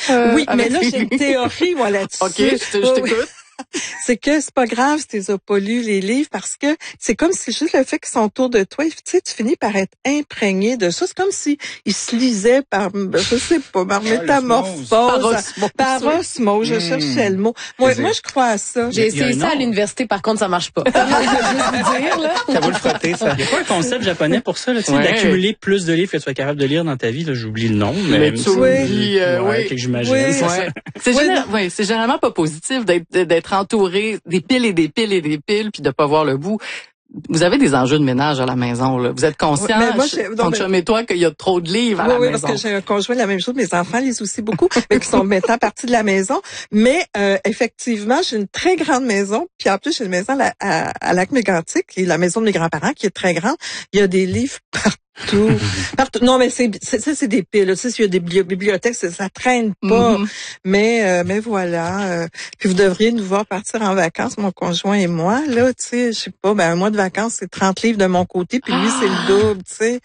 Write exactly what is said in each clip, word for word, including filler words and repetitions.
Euh, oui, mais avec... là, j'ai une théorie, moi, là-dessus. OK, je, te, je t'écoute. C'est que c'est pas grave si tu les as pas lus, les livres, parce que c'est comme si juste le fait qu'ils sont autour de toi, tu sais, tu finis par être imprégné de ça. C'est comme si ils se lisaient par, je sais pas, par métamorphose. Par osmose. Par osmose, je Mmh. cherchais le mot. Moi, moi, je crois à ça. J'ai Il y a essayé un ça à nom. l'université, par contre, ça marche pas. Je veux juste dire, là. Ça vaut le frotter, ça. Il y a pas un concept japonais pour ça, là, tu sais, Ouais. d'accumuler plus de livres que tu es capable de lire dans ta vie, là, j'oublie le nom, mais. Mais tu oublies, euh, ouais, oui. que j'imagine. Oui. c'est ça. Ouais. C'est Oui, général- ouais, c'est généralement pas positif d'être d'être entouré des piles et des piles et des piles puis de pas voir le bout. Vous avez des enjeux de ménage à la maison, là. Vous êtes conscient, Ouais, mais moi, j'ai- non, ton mais- chum et toi, qu'il y a trop de livres à Oui, la oui, maison. parce que j'ai un conjoint la même chose. Mes enfants lisent aussi beaucoup, mais qui sont maintenant partis de la maison. Mais euh, effectivement, j'ai une très grande maison. Puis en plus, j'ai une maison à, à, à Lac-Mégantic, qui est la maison de mes grands-parents, qui est très grande. Il y a des livres partout. Partout. Non, mais c'est c'est ça, c'est des piles. Tu sais, s'il y a des bibli- bibliothèques, ça, ça traîne pas. Mhm. Mais euh, mais voilà. euh, puis vous devriez nous voir partir en vacances, mon conjoint et moi. Là, tu sais, je sais pas, ben un mois de vacances, c'est trente livres de mon côté, puis lui, c'est le double, tu sais.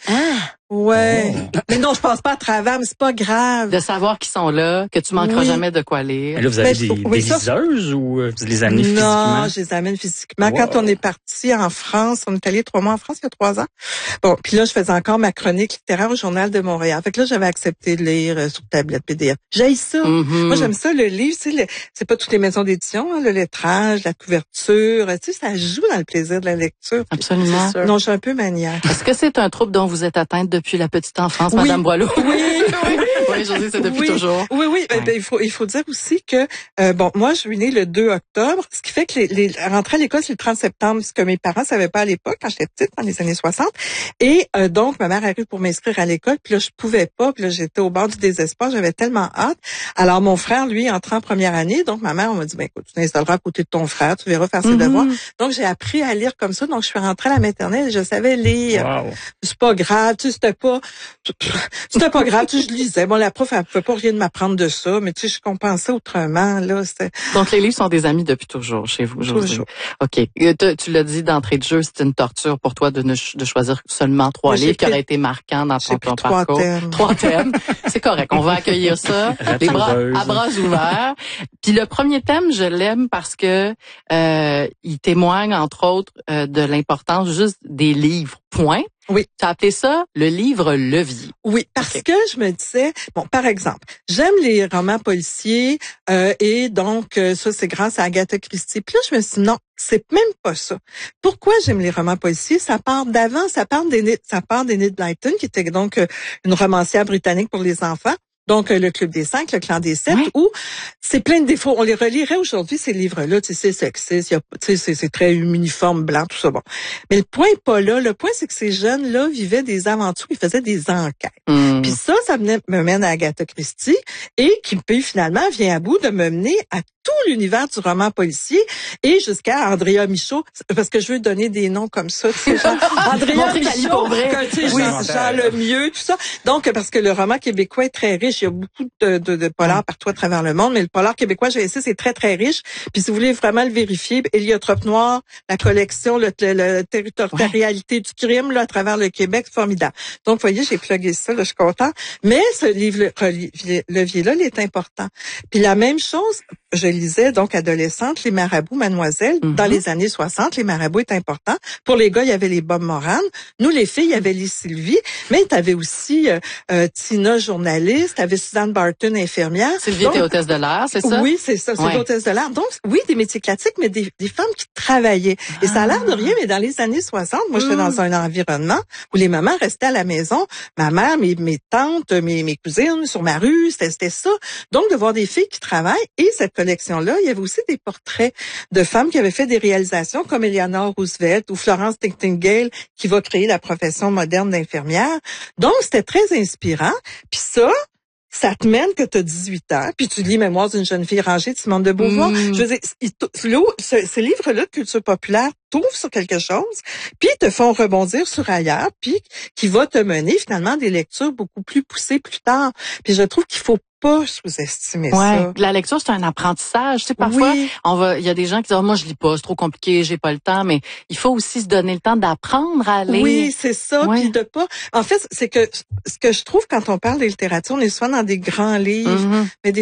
Ouais. Oh. Mais non, je passe pas à travers, mais c'est pas grave. De savoir qu'ils sont là, que tu manqueras Oui. jamais de quoi lire. Mais là, vous avez Ben, des, je- oui, des ça- liseuses ou euh, vous les amenez Non, physiquement? je les amène physiquement. Wow. Quand on est parti en France, on est allé trois mois en France il y a trois ans. Bon, puis là, je faisais encore ma chronique littéraire au Journal de Montréal. Fait que là, j'avais accepté de lire euh, sur tablette P D F. J'aille ça. Mhm. Moi, j'aime ça, le livre. Tu sais, le- c'est pas toutes les maisons d'édition, hein, le lettrage, la couverture. Tu sais, ça joue dans le plaisir de la lecture. Absolument. Non, je suis un peu maniaque. Est-ce que c'est un trouble dont vous êtes atteinte depuis la petite enfance, Oui. Madame Boileau? Oui, oui. Oui, je dis c'est depuis Oui. toujours. Oui, oui. Ben, Ouais. ben, il faut, il faut dire aussi que, euh, bon, moi, je suis née le deux octobre, ce qui fait que les, les rentrer à l'école, c'est le trente septembre, ce que mes parents savaient pas à l'époque, quand j'étais petite, dans les années soixante. Et euh, donc, ma mère arrive pour m'inscrire à l'école, puis là, je pouvais pas, puis là, j'étais au bord du désespoir, j'avais tellement hâte. Alors, mon frère, lui, entrant en première année, donc ma mère, on m'a dit, ben écoute, tu t'installeras à côté de ton frère, tu verras faire ses Mhm. devoirs. Donc, j'ai appris à lire comme ça, donc je suis rentrée à la maternelle et je savais lire. Wow. C'est pas grave, tu sais, c'était pas, c'était pas grave, tu sais, je lisais. Bon, la prof, elle pouvait pas rien de m'apprendre de ça, mais tu sais, je compensais autrement, là, c'était Donc, les livres sont des amis depuis toujours chez vous, Josée. toujours. OK. Euh, Tu, tu l'as dit d'entrée de jeu, c'est une torture pour toi de, ne ch- de choisir seulement trois Mais j'ai livres qui pris- auraient été marquants dans ton, J'ai pris ton trois parcours. thèmes. Trois thèmes. C'est correct. On va accueillir ça. Les bras, Rassureuse. à bras ouverts. Puis le premier thème, je l'aime parce que euh, il témoigne, entre autres, euh, de l'importance juste des livres. Point. Oui. Tu as appelé ça le livre levier. Oui, parce Ok. que je me disais, bon, par exemple, j'aime les romans policiers euh, et donc euh, ça c'est grâce à Agatha Christie. Puis là je me suis dit non, c'est même pas ça. Pourquoi j'aime les romans policiers? Ça part d'avant, ça part d'Enid, ça part d'Enid Blyton qui était donc euh, une romancière britannique pour les enfants. Donc, euh, le Club des Cinq, le Clan des Sept, Ouais. où c'est plein de défauts. On les relirait aujourd'hui, ces livres-là. Tu sais, c'est sexiste, il y a, tu sais, c'est, c'est très uniforme, blanc, tout ça. Bon. Mais le point est pas là. Le point, c'est que ces jeunes-là vivaient des aventures, ils faisaient des enquêtes. Hmm. Puis ça, ça me me mène à Agatha Christie et qui, puis finalement, vient à bout de me mener à tout l'univers du roman policier et jusqu'à Andrea Michaud, parce que je veux donner des noms comme ça, tu sais, genre Andrea Montrer qu'elle lit Michaud, pour vrai. que, tu sais, Oui. Jean, Jean Lemieux, tout ça. Donc, parce que le roman québécois est très riche, il y a beaucoup de, de, de polars partout à travers le monde, mais le polar québécois, j'ai essayé, c'est très, très riche. Puis si vous voulez vraiment le vérifier, Héliotrope Noir, la collection, le, le, le territorialité du crime, là, à travers le Québec, c'est formidable. Donc, vous voyez, j'ai plugué ça, là, je suis content. Mais ce livre levier-là, il est important. Puis la même chose, je lisais donc adolescente Les Marabouts, Mademoiselle. Mm-hmm. Dans les années soixante, Les Marabouts est important. Pour les gars, il y avait les Bob Moran. Nous, les filles, il y avait les Sylvie. Mais tu avais aussi euh, euh, Tina, journaliste. Tu avais Suzanne Barton, infirmière. Sylvie Donc, était hôtesse de l'air, c'est ça? oui, c'est ça, c'est Ouais. l'hôtesse de l'air. Donc, oui, des métiers classiques, mais des, des femmes qui travaillaient. Et ça a l'air de rien, mais dans les années soixante, moi, j'étais dans un environnement où les mamans restaient à la maison. Ma mère, mes, mes tantes, mes, mes cousines sur ma rue, c'était, c'était ça. Donc, de voir des filles qui travaillent. Et cette collection-là, il y avait aussi des portraits de femmes qui avaient fait des réalisations comme Eleanor Roosevelt ou Florence Nightingale qui va créer la profession moderne d'infirmière. Donc, c'était très inspirant. Puis ça, ça te mène que tu as dix-huit ans, puis tu lis Mémoires d'une jeune fille rangée de Simone de Beauvoir. Mm. Je veux dire, il t- l'eau- ce, ces livres-là de culture populaire t'ouvrent sur quelque chose, puis te font rebondir sur ailleurs, puis qui va te mener finalement à des lectures beaucoup plus poussées plus tard. Puis je trouve qu'il faut pas sous-estimer Ouais, ça. la lecture c'est un apprentissage, tu sais parfois Oui. on va il y a des gens qui disent oh, moi je lis pas, c'est trop compliqué, j'ai pas le temps, mais il faut aussi se donner le temps d'apprendre à lire. Oui, c'est ça, Ouais. puis de pas. En fait, c'est que ce que je trouve quand on parle de littérature, on est souvent dans des grands livres, Mhm. mais des